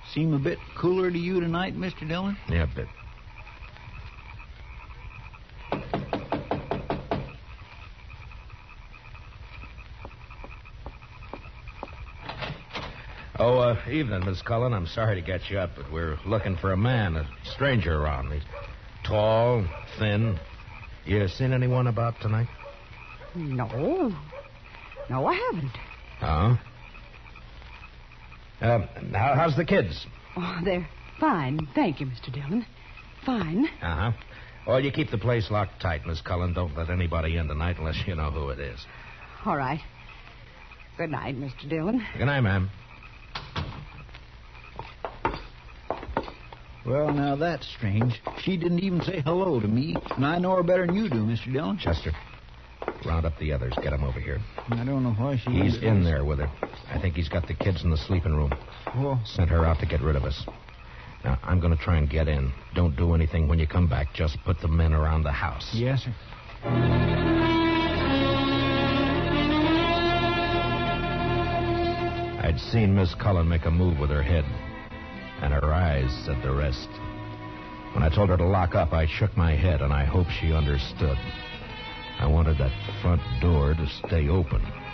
seem a bit cooler to you tonight, Mr. Dillon? Yeah, a bit. Oh, evening, Miss Cullen. I'm sorry to get you up, but we're looking for a man, a stranger around. He's tall, thin. You seen anyone about tonight? No. No, I haven't. Oh? How's the kids? Oh, they're fine. Thank you, Mr. Dillon. Fine. Uh-huh. Well, you keep the place locked tight, Miss Cullen. Don't let anybody in tonight unless you know who it is. All right. Good night, Mr. Dillon. Good night, ma'am. Well, now that's strange. She didn't even say hello to me, and I know her better than you do, Mr. Dillon. Chester, round up the others. Get them over here. I don't know why she... He's in there with her. I think he's got the kids in the sleeping room. Oh. Sent her out to get rid of us. Now, I'm going to try and get in. Don't do anything when you come back. Just put the men around the house. Yes, sir. I'd seen Miss Cullen make a move with her head, and her eyes said the rest. When I told her to lock up, I shook my head, and I hoped she understood. I wanted that front door to stay open.